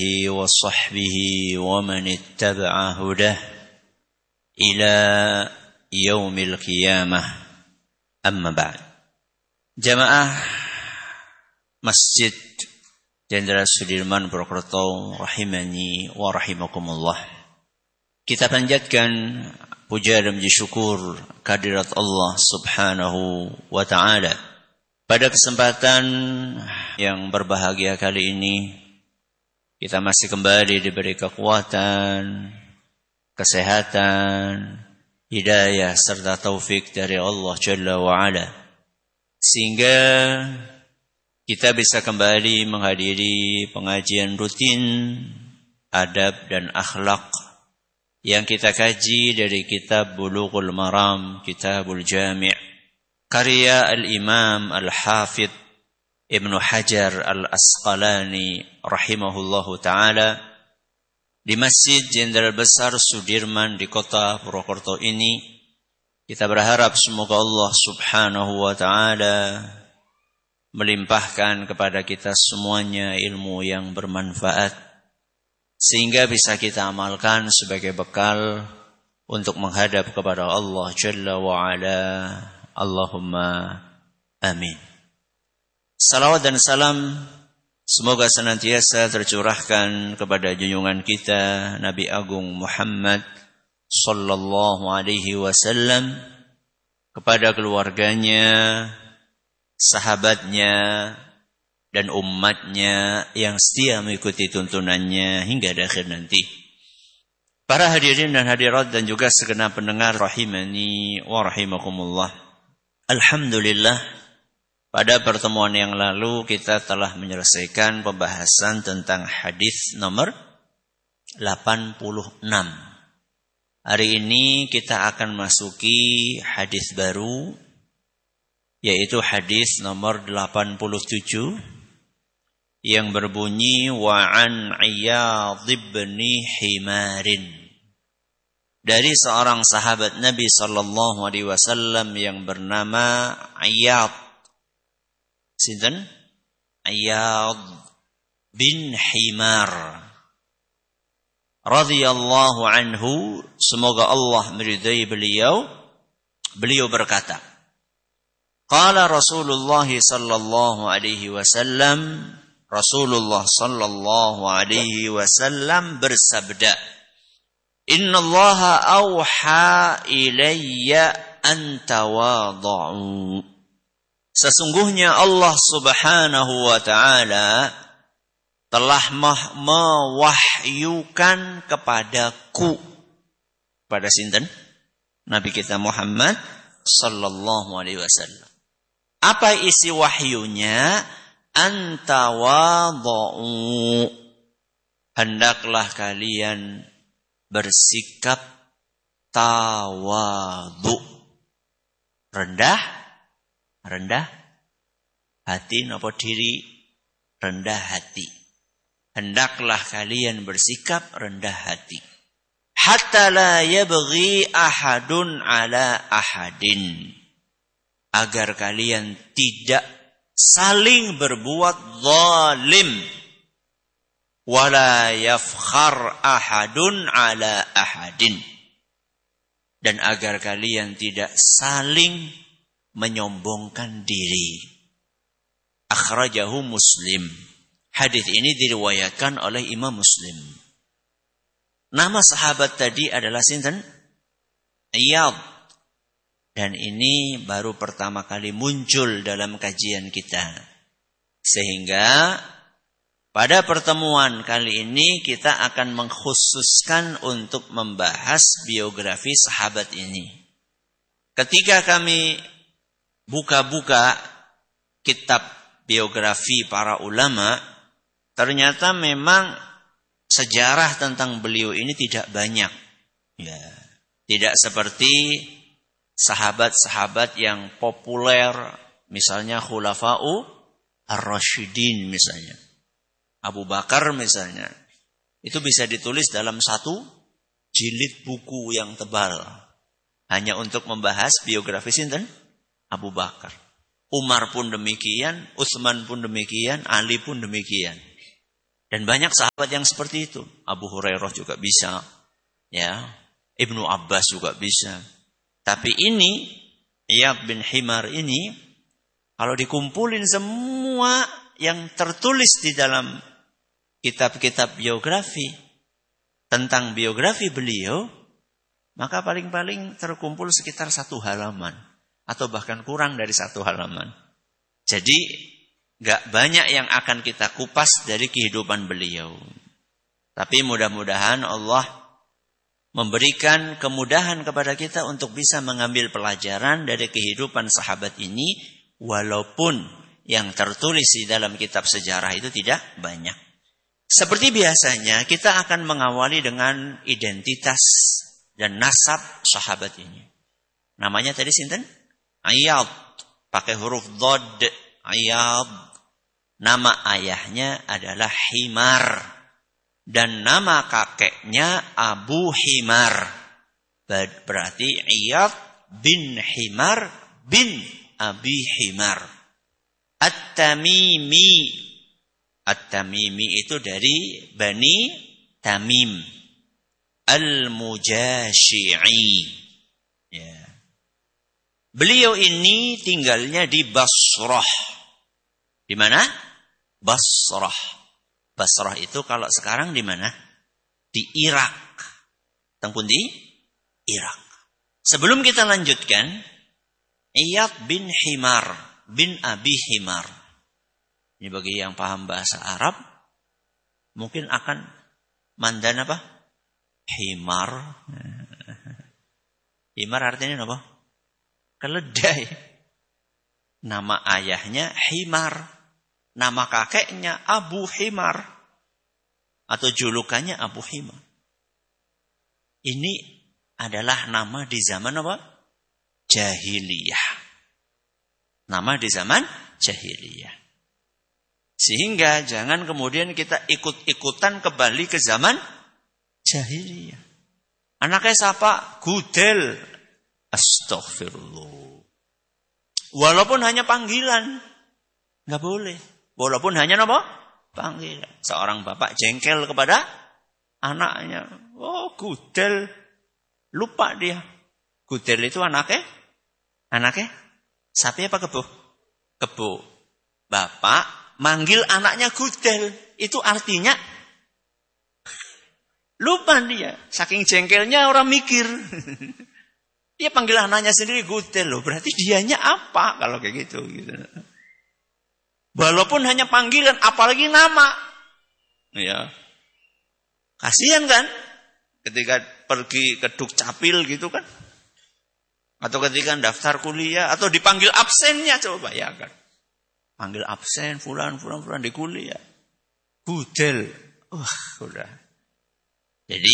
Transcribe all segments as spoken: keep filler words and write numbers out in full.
وصحبه ومن اتبع هداه إلى يوم القيامة أما بعد. Jamaah Masjid Jenderal Sudirman Purwokerto rahimani wa rahimakumullah. Kita panjatkan puja dan puji syukur kehadirat Allah Subhanahu wa taala. Pada kesempatan yang berbahagia kali ini kita masih kembali diberi kekuatan, kesehatan, hidayah serta taufik dari Allah Jalla wa Ala, sehingga kita bisa kembali menghadiri pengajian rutin adab dan akhlak yang kita kaji dari kitab Bulughul Maram, Kitabul Jami' karya Al-Imam Al-Hafidh Ibnu Hajar Al-Asqalani rahimahullahu ta'ala di Masjid Jenderal Besar Sudirman di kota Purwokerto ini. Kita berharap semoga Allah Subhanahu wa ta'ala melimpahkan kepada kita semuanya ilmu yang bermanfaat, sehingga bisa kita amalkan sebagai bekal untuk menghadap kepada Allah Jalla wa'ala. Allahumma amin. Salawat dan salam semoga senantiasa tercurahkan kepada junjungan kita Nabi Agung Muhammad sallallahu alaihi wasallam, kepada keluarganya, sahabatnya, dan umatnya yang setia mengikuti tuntunannya hingga akhir nanti. Para hadirin dan hadirat dan juga segenap pendengar rahimani wa rahimakumullah. Alhamdulillah, pada pertemuan yang lalu kita telah menyelesaikan pembahasan tentang hadis nomor delapan puluh enam. Hari ini kita akan masuki hadis baru, yaitu hadis nomor delapan puluh tujuh yang berbunyi wa an Iyadh bin Himarin, dari seorang sahabat Nabi sallallahu alaihi wasallam yang bernama Iyadh. Sinten? Iyadh bin Himar radhiyallahu anhu, semoga Allah meridai beliau. Beliau berkata, qala Rasulullah sallallahu alaihi wasallam, Rasulullah sallallahu alaihi wasallam bersabda, innallaha auha ilayya an tawadhu. Sesungguhnya Allah Subhanahu wa taala telah mewahyukan kepadaku, pada sinten? Nabi kita Muhammad sallallahu alaihi wasallam. Apa isi wahyunya? Antawadhu, hendaklah kalian bersikap tawadhu, rendah, rendah hati, napa diri, rendah hati. Hendaklah kalian bersikap rendah hati. Hatta la yabghi ahadun ala ahadin, agar kalian tidak saling berbuat zalim. Wala yafkhar ahadun ala ahadin, dan agar kalian tidak saling menyombongkan diri. Akhrajahu Muslim. Hadis ini diriwayatkan oleh Imam Muslim. Nama sahabat tadi adalah sinten? Iyadh. Dan ini baru pertama kali muncul dalam kajian kita. Sehingga pada pertemuan kali ini kita akan mengkhususkan untuk membahas biografi sahabat ini. Ketika kami buka-buka kitab biografi para ulama, ternyata memang sejarah tentang beliau ini tidak banyak. Ya, tidak seperti sahabat-sahabat yang populer, misalnya Khulafa'u Ar-Rasyidin misalnya. Abu Bakar misalnya. Itu bisa ditulis dalam satu jilid buku yang tebal. Hanya untuk membahas biografi sinten? Abu Bakar. Umar pun demikian, Utsman pun demikian, Ali pun demikian. Dan banyak sahabat yang seperti itu. Abu Hurairah juga bisa. Ya, Ibnu Abbas juga bisa. Tapi ini, Iyad bin Himar ini, kalau dikumpulin semua yang tertulis di dalam kitab-kitab biografi, tentang biografi beliau, maka paling-paling terkumpul sekitar satu halaman. Atau bahkan kurang dari satu halaman. Jadi, gak banyak yang akan kita kupas dari kehidupan beliau. Tapi mudah-mudahan Allah memberikan kemudahan kepada kita untuk bisa mengambil pelajaran dari kehidupan sahabat ini, walaupun yang tertulis di dalam kitab sejarah itu tidak banyak. Seperti biasanya, kita akan mengawali dengan identitas dan nasab sahabat ini. Namanya tadi sinten? Iyad. Pakai huruf dhad. Iyad. Nama ayahnya adalah Himar. Dan nama kakeknya Abu Himar. Berarti Iyad bin Himar bin Abi Himar. At-Tamimi. At-Tamimi itu dari Bani Tamim. Al-Mujashi'i. Ya. Beliau ini tinggalnya di Basrah. Di mana? Basrah. Basrah itu kalau sekarang di mana? Di Irak. Tempun di Irak. Sebelum kita lanjutkan, Iyad bin Himar bin Abi Himar. Ini bagi yang paham bahasa Arab, mungkin akan mandan apa? Himar. Himar artinya apa? Keledai. Nama ayahnya Himar. Nama kakeknya Abu Himar. Atau julukannya Abu Himar. Ini adalah nama di zaman apa? Jahiliyah. Nama di zaman jahiliyah. Sehingga jangan kemudian kita ikut-ikutan kembali ke zaman jahiliyah. Anaknya siapa? Gudel. Astaghfirullah. Walaupun hanya panggilan. Enggak boleh. Walaupun hanya apa? Panggilan. Seorang bapak jengkel kepada anaknya. Oh, Gudel. Lupa dia. Gudel itu anaknya? Anaknya? Sapi apa kebo? Kebo. Bapak manggil anaknya Gudel. Itu artinya lupa dia. Saking jengkelnya orang mikir. Dia panggil anaknya sendiri Gudel loh. Berarti dianya apa kalau kayak gitu. gitu. Walaupun hanya panggilan, apalagi nama. Ya. Kasihan kan? Ketika pergi ke Dukcapil gitu kan. Atau ketika daftar kuliah. Atau dipanggil absennya. Coba bayangkan. Panggil absen, fulan, fulan, fulan di kuliah. Gudel. Wah, udah. Jadi,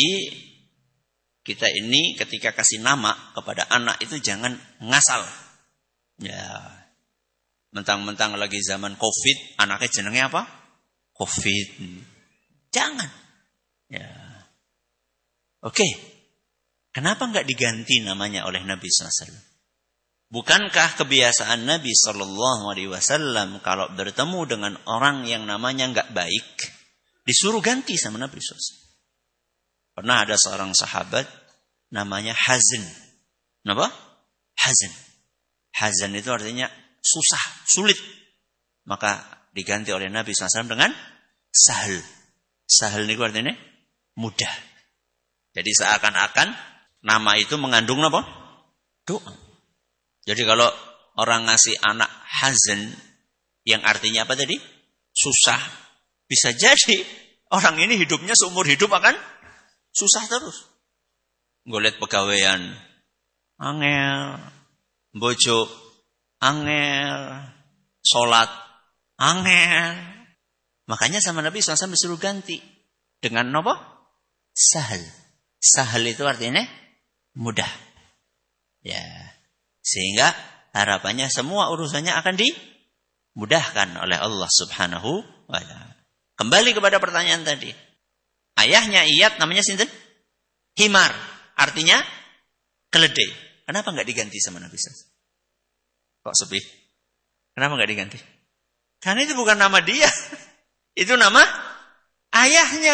kita ini ketika kasih nama kepada anak itu jangan ngasal. Ya. Mentang-mentang lagi zaman Covid, anaknya jenengnya apa? Covid. Jangan. Ya. Oke. Kenapa enggak diganti namanya oleh Nabi sallallahu alaihi wasallam? Bukankah kebiasaan Nabi sallallahu alaihi wasallam kalau bertemu dengan orang yang namanya enggak baik, disuruh ganti sama Nabi sallallahu alaihi wasallam? Pernah ada seorang sahabat namanya Hazn. Kenapa? Hazn. Hazn itu artinya susah, sulit. Maka diganti oleh Nabi sallallahu alaihi wasallam dengan Sahal. Sahal itu artinya mudah. Jadi seakan-akan nama itu mengandung apa? Doa. Jadi kalau orang ngasih anak Hazn, yang artinya apa tadi? Susah. Bisa jadi orang ini hidupnya seumur hidup akan susah terus. Gue lihat pegawaian, angel, bojo, angel, sholat, angel. Makanya sama Nabi sallallahu alaihi wasallam disuruh ganti. Dengan apa? Sahal. Sahal itu artinya mudah. Ya. Sehingga harapannya semua urusannya akan dimudahkan oleh Allah subhanahu wa ta'ala. Kembali kepada pertanyaan tadi. Ayahnya Iyad namanya sinten? Himar. Artinya keledai. Kenapa enggak diganti sama Nabi sallallahu alaihi wasallam? Kok sepi? Kenapa enggak diganti? Karena itu bukan nama dia. Itu nama ayahnya